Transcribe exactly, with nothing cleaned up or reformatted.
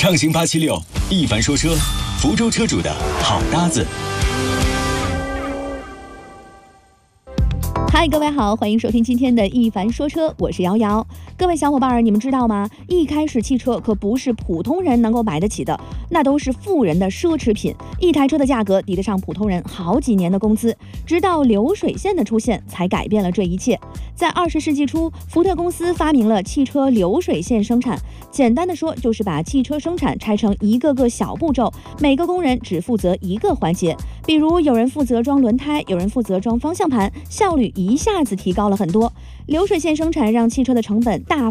畅行八七六，一凡说车，福州车主的好搭子。 嗨，各位好，欢迎收听今天的一凡说车，我是瑶瑶。各位小伙伴，你们知道吗？一开始汽车可不是普通人能够买得起的，那都是富人的奢侈品。一台车的价格抵得上普通人好几年的工资，直到流水线的出现，才改变了这一切。在二十世纪初，福特公司发明了汽车流水线生产。简单的说，就是把汽车生产拆成一个个小步骤，每个工人只负责一个环节。比如有人负责装轮胎，有人负责装方向盘，效率一下子提高了很多。流水线生产让汽车的成本大